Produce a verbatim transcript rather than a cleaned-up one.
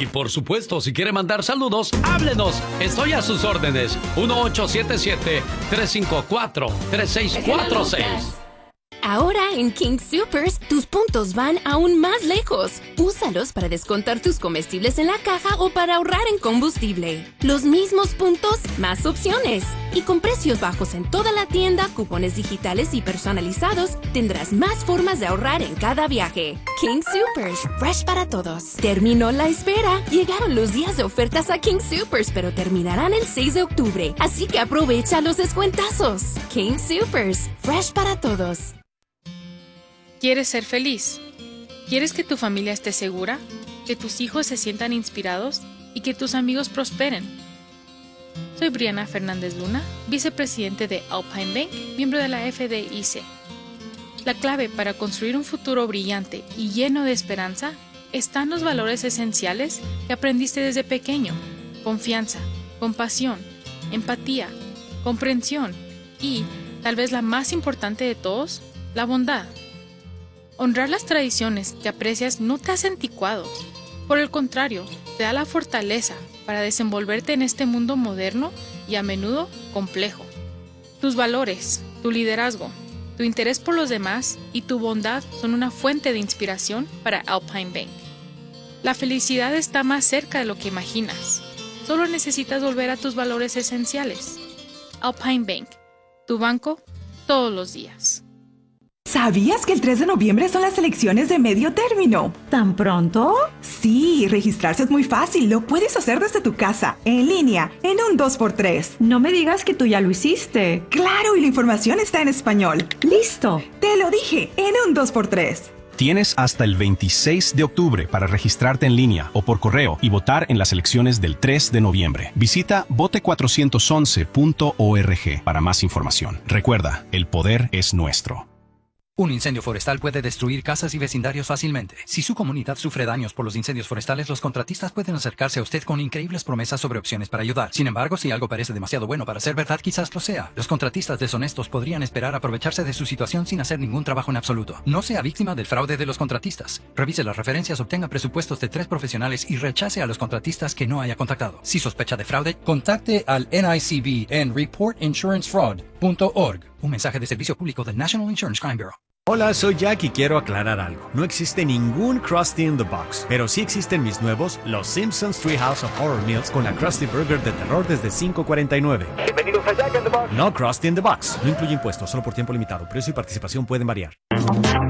Y por supuesto, si quiere mandar saludos, háblenos. Estoy a sus órdenes. uno ocho siete siete, tres cinco cuatro, tres seis cuatro seis. Ahora en King Soopers, tus puntos van aún más lejos. Úsalos para descontar tus comestibles en la caja o para ahorrar en combustible. Los mismos puntos, más opciones. Y con precios bajos en toda la tienda, cupones digitales y personalizados, tendrás más formas de ahorrar en cada viaje. King Soopers, fresh para todos. Terminó la espera. Llegaron los días de ofertas a King Soopers, pero terminarán el seis de octubre. Así que aprovecha los descuentazos. King Soopers, fresh para todos. ¿Quieres ser feliz? ¿Quieres que tu familia esté segura? ¿Que tus hijos se sientan inspirados? ¿Y que tus amigos prosperen? Soy Briana Fernández Luna, vicepresidente de Alpine Bank, miembro de la F D I C. La clave para construir un futuro brillante y lleno de esperanza está en los valores esenciales que aprendiste desde pequeño: confianza, compasión, empatía, comprensión y, tal vez la más importante de todos, la bondad. Honrar las tradiciones que aprecias no te hace anticuado. Por el contrario, te da la fortaleza para desenvolverte en este mundo moderno y a menudo complejo. Tus valores, tu liderazgo, tu interés por los demás y tu bondad son una fuente de inspiración para Alpine Bank. La felicidad está más cerca de lo que imaginas. Solo necesitas volver a tus valores esenciales. Alpine Bank, tu banco todos los días. ¿Sabías que el tres de noviembre son las elecciones de medio término? ¿Tan pronto? Sí, registrarse es muy fácil. Lo puedes hacer desde tu casa, en línea, en un dos por tres. No me digas que tú ya lo hiciste. Claro, y la información está en español. ¡Listo! Te lo dije, en un dos por tres. Tienes hasta el veintiséis de octubre para registrarte en línea o por correo y votar en las elecciones del tres de noviembre. Visita vote cuatrocientos once punto org para más información. Recuerda, el poder es nuestro. Un incendio forestal puede destruir casas y vecindarios fácilmente. Si su comunidad sufre daños por los incendios forestales, los contratistas pueden acercarse a usted con increíbles promesas sobre opciones para ayudar. Sin embargo, si algo parece demasiado bueno para ser verdad, quizás lo sea. Los contratistas deshonestos podrían esperar aprovecharse de su situación sin hacer ningún trabajo en absoluto. No sea víctima del fraude de los contratistas. Revise las referencias, obtenga presupuestos de tres profesionales y rechace a los contratistas que no haya contactado. Si sospecha de fraude, contacte al N I C B en report insurance fraud punto org. Un mensaje de servicio público del National Insurance Crime Bureau. Hola, soy Jack y quiero aclarar algo. No existe ningún Krusty in the Box, pero sí existen mis nuevos Los Simpsons Treehouse of Horror Meals con la Krusty Burger de terror desde cinco cuarenta y nueve. Bienvenidos a Jack in the Box. No Krusty in the Box. No incluye impuestos, solo por tiempo limitado. Precio y participación pueden variar.